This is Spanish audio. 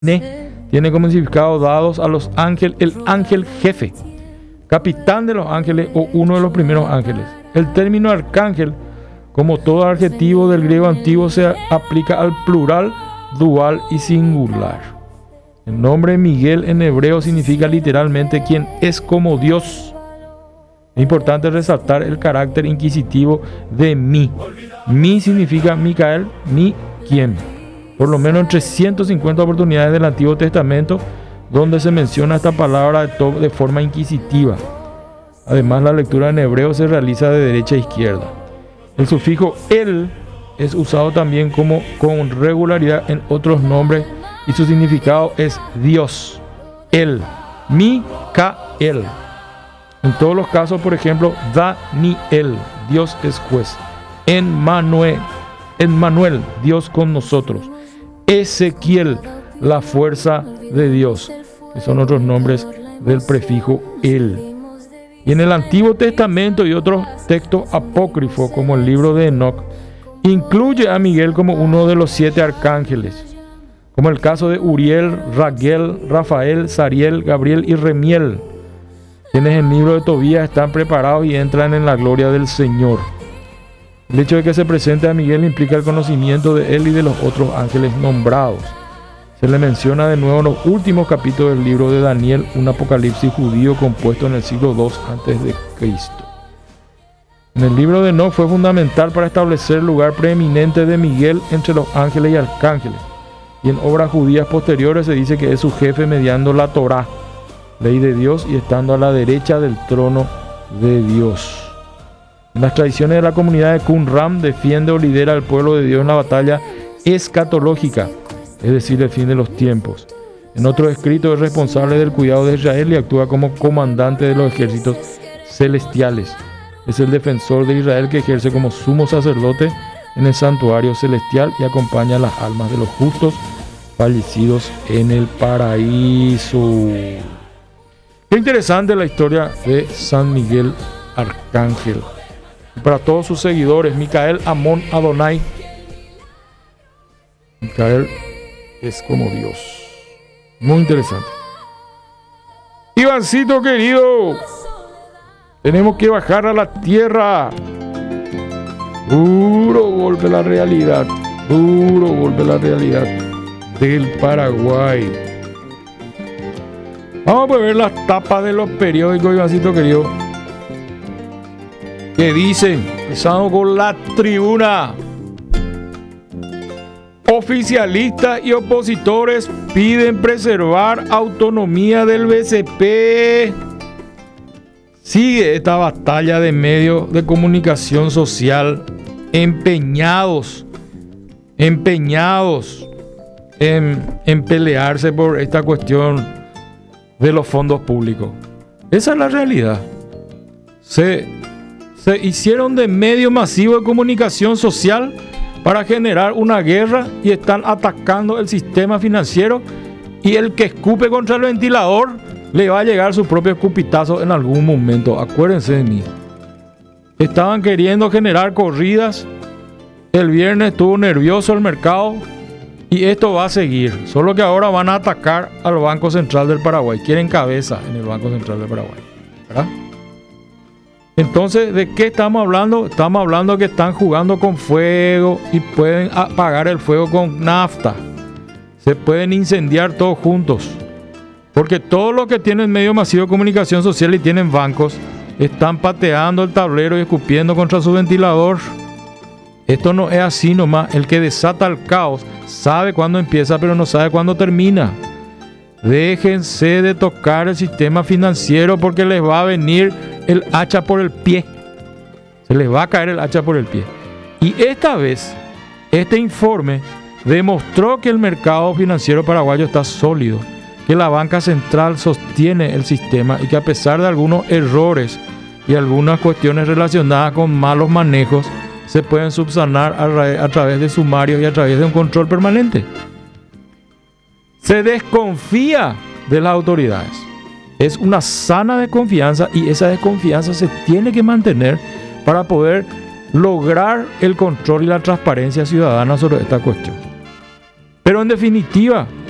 tiene como significado dados a los ángeles, el ángel jefe, capitán de los ángeles o uno de los primeros ángeles. El término arcángel, como todo adjetivo del griego antiguo, se aplica al plural, dual y singular. El nombre Miguel en hebreo significa literalmente quien es como Dios. Es importante resaltar el carácter inquisitivo de mi. Mi significa Micael, mi quien. Por lo menos en 350 oportunidades del Antiguo Testamento donde se menciona esta palabra de forma inquisitiva. Además, la lectura en hebreo se realiza de derecha a izquierda. El sufijo el es usado también con regularidad en otros nombres y su significado es Dios. El, Micael. En todos los casos, por ejemplo, Daniel, Dios es juez. Emmanuel, Dios con nosotros. Ezequiel, la fuerza de Dios, que son otros nombres del prefijo el. Y en el Antiguo Testamento y otros textos apócrifos, como el libro de Enoc, incluye a Miguel como uno de los 7 arcángeles, como el caso de Uriel, Raguel, Rafael, Sariel, Gabriel y Remiel, quienes en el libro de Tobías están preparados y entran en la gloria del Señor. El hecho de que se presente a Miguel implica el conocimiento de él y de los otros ángeles nombrados. Se le menciona de nuevo en los últimos capítulos del libro de Daniel, un apocalipsis judío compuesto en el siglo II a.C. En el libro de Enoc fue fundamental para establecer el lugar preeminente de Miguel entre los ángeles y arcángeles. Y en obras judías posteriores se dice que es su jefe mediando la Torá, ley de Dios, y estando a la derecha del trono de Dios. En las tradiciones de la comunidad de Qumran defiende o lidera al pueblo de Dios en la batalla escatológica, es decir, el fin de los tiempos. En otro escrito es responsable del cuidado de Israel y actúa como comandante de los ejércitos celestiales. Es el defensor de Israel que ejerce como sumo sacerdote en el santuario celestial y acompaña las almas de los justos fallecidos en el paraíso. Qué interesante la historia de San Miguel Arcángel. Y para todos sus seguidores, Micael, Amón, Adonai. Micael es como Dios. Muy interesante. Ivancito querido, tenemos que bajar a la tierra. Duro golpe la realidad. Duro golpe la realidad del Paraguay. Vamos a ver las tapas de los periódicos, Ivancito querido, que dicen, empezando con La Tribuna. Oficialistas y opositores piden preservar autonomía del BCP. Sigue esta batalla de medios de comunicación social empeñados en pelearse por esta cuestión de los fondos públicos. Esa es la realidad. Se hicieron de medio masivo de comunicación social para generar una guerra y están atacando el sistema financiero, y el que escupe contra el ventilador le va a llegar su propio escupitazo en algún momento. Acuérdense de mí. Estaban queriendo generar corridas. El viernes estuvo nervioso el mercado y esto va a seguir. Solo que ahora van a atacar al Banco Central del Paraguay. Quieren cabeza en el Banco Central del Paraguay, ¿verdad? Entonces, ¿de qué estamos hablando? Estamos hablando que están jugando con fuego y pueden apagar el fuego con nafta. Se pueden incendiar todos juntos. Porque todos los que tienen medio masivo de comunicación social y tienen bancos están pateando el tablero y escupiendo contra su ventilador. Esto no es así nomás. El que desata el caos sabe cuándo empieza, pero no sabe cuándo termina. Déjense de tocar el sistema financiero porque les va a venir el hacha por el pie. Se les va a caer el hacha por el pie. Y esta vez, este informe demostró que el mercado financiero paraguayo está sólido, que la banca central sostiene el sistema y que a pesar de algunos errores y algunas cuestiones relacionadas con malos manejos, se pueden subsanar a través de sumarios y a través de un control permanente. Se desconfía de las autoridades. Es una sana desconfianza y esa desconfianza se tiene que mantener para poder lograr el control y la transparencia ciudadana sobre esta cuestión. Pero en definitiva,